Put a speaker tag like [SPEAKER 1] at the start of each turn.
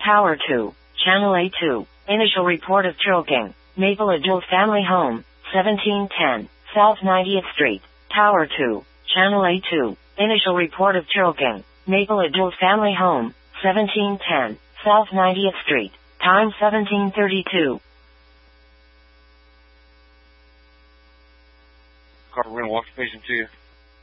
[SPEAKER 1] Tower 2, Channel A2, initial report of choking. Maple Adult Family Home, 1710, South 90th Street, Tower 2, Channel A2, initial report of choking. Maple Adult Family Home, 1710, South 90th Street, time 1732.
[SPEAKER 2] Carter, we're going to walk the patient to you.